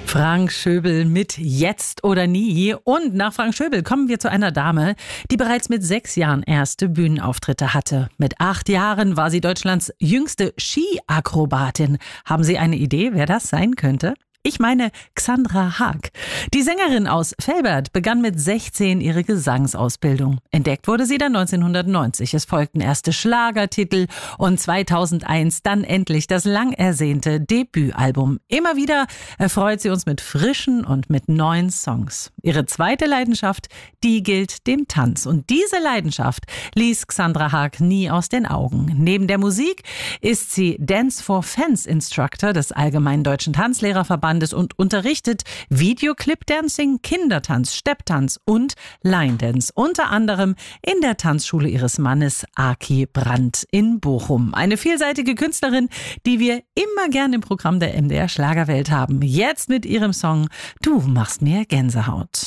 Frank Schöbel mit Jetzt oder Nie. Und nach Frank Schöbel kommen wir zu einer Dame, die bereits mit 6 Jahren erste Bühnenauftritte hatte. Mit 8 Jahren war sie Deutschlands jüngste Skiakrobatin. Haben Sie eine Idee, wer das sein könnte? Ich meine Xandra Haag. Die Sängerin aus Velbert begann mit 16 ihre Gesangsausbildung. Entdeckt wurde sie dann 1990. Es folgten erste Schlagertitel und 2001 dann endlich das lang ersehnte Debütalbum. Immer wieder erfreut sie uns mit frischen und mit neuen Songs. Ihre zweite Leidenschaft, die gilt dem Tanz. Und diese Leidenschaft ließ Xandra Haag nie aus den Augen. Neben der Musik ist sie Dance for Fans Instructor des Allgemeinen Deutschen Tanzlehrerverbandes und unterrichtet Videoclip-Dancing, Kindertanz, Stepptanz und Line Dance. Unter anderem in der Tanzschule ihres Mannes Aki Brandt in Bochum. Eine vielseitige Künstlerin, die wir immer gern im Programm der MDR Schlagerwelt haben. Jetzt mit ihrem Song Du machst mir Gänsehaut.